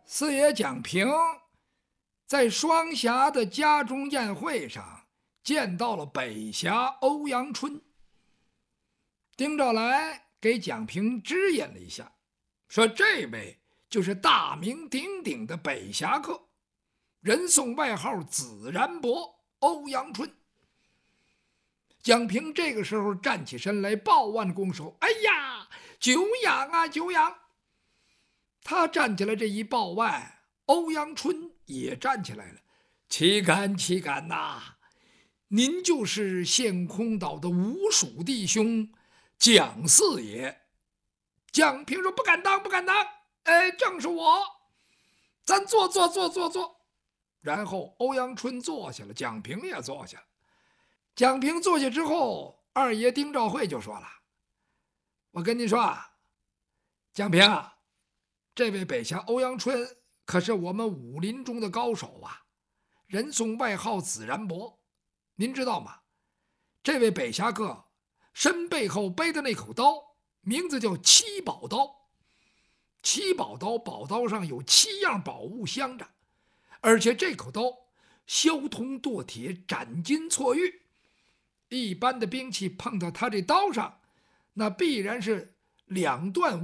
四爷蒋平在双峡的家中宴会上见到了北峡欧阳春。丁兆来给蒋平指引了一下，说这位就是大名鼎鼎的北侠客，人送外号紫然伯欧阳春。蒋平这个时候站起身来，抱腕拱手：“哎呀，久仰啊，久仰！”他站起来这一抱腕，欧阳春也站起来了：“岂敢岂敢呐！您就是陷空岛的吴蜀弟兄蒋四爷。”蒋平说：“不敢当，不敢当。哎，正是我。咱坐。”然后欧阳春坐下了，蒋平也坐下了。蒋平坐下之后，二爷丁兆会就说了：“我跟你说啊，蒋平啊，这位北侠欧阳春可是我们武林中的高手啊，人送外号紫然伯。您知道吗？这位北侠客身背后背的那口刀，名字叫七宝刀。七宝刀，宝刀上有7样宝物镶着，而且这口刀削铜剁铁，斩金错玉。一般的兵器碰到他这刀上，那必然是两断